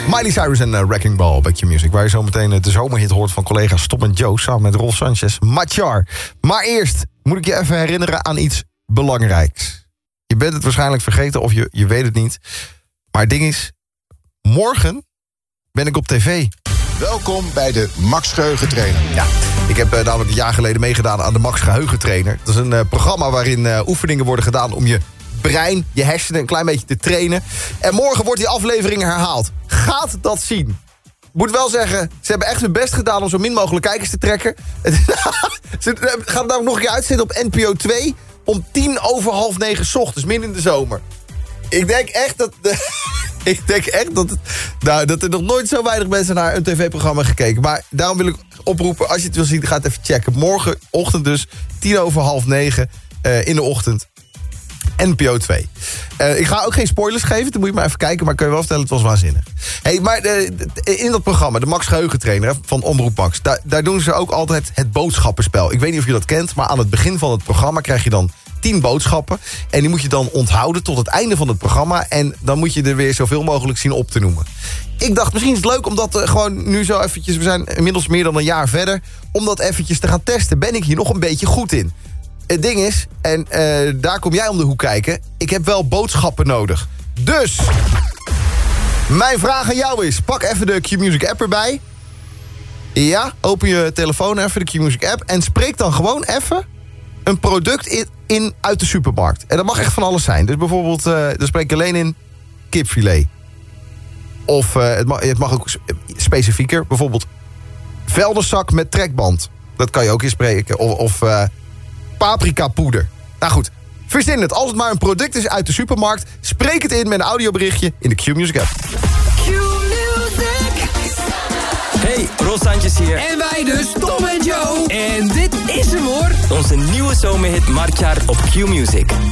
Miley Cyrus en Wrecking Ball bij Q-Music. Waar je zometeen de zomerhit hoort van collega Stop en Joe samen met Rolf Sanchez, Machar. Maar eerst moet ik je even herinneren aan iets belangrijks. Je bent het waarschijnlijk vergeten of je weet het niet. Maar het ding is, morgen ben ik op tv. Welkom bij de Max Geheugentrainer. Ja, ik heb namelijk een jaar geleden meegedaan aan de Max Geheugentrainer. Dat is een programma waarin oefeningen worden gedaan om je brein, je hersenen een klein beetje te trainen. En morgen wordt die aflevering herhaald. Gaat dat zien. Moet wel zeggen, ze hebben echt hun best gedaan om zo min mogelijk kijkers te trekken. Ze gaan daar nog een keer uitzitten op NPO 2 om 9:10 's ochtends, midden in de zomer. Ik denk echt dat er nog nooit zo weinig mensen naar een tv-programma gekeken. Maar daarom wil ik oproepen, als je het wil zien, ga het even checken. Morgenochtend dus, 9:10 in de ochtend. NPO 2. Ik ga ook geen spoilers geven, dan moet je maar even kijken. Maar kun je wel vertellen, het was waanzinnig. Hey, maar in dat programma, de Max Geheugentrainer van Omroep Max, daar doen ze ook altijd het boodschappenspel. Ik weet niet of je dat kent, maar aan het begin van het programma krijg je dan 10 boodschappen. En die moet je dan onthouden tot het einde van het programma. En dan moet je er weer zoveel mogelijk zien op te noemen. Ik dacht, misschien is het leuk om dat gewoon nu zo eventjes, we zijn inmiddels meer dan een jaar verder, om dat eventjes te gaan testen. Ben ik hier nog een beetje goed in? Het ding is, en daar kom jij om de hoek kijken, ik heb wel boodschappen nodig. Dus, mijn vraag aan jou is, pak even de Q-Music app erbij. Ja, open je telefoon even, de Q-Music app, en spreek dan gewoon even een product in uit de supermarkt. En dat mag echt van alles zijn. Dus bijvoorbeeld, dan spreek ik alleen in kipfilet. Of het mag ook specifieker. Bijvoorbeeld veldenszak met trekband. Dat kan je ook inspreken. Of paprikapoeder. Nou goed, verzin het. Als het maar een product is uit de supermarkt, spreek het in met een audioberichtje in de Q-Music app. Q-Music. Hey, Ros Sanchez hier. En wij dus, Tom en Joe. En dit is hem hoor. Onze nieuwe zomerhit Machar op Q-Music.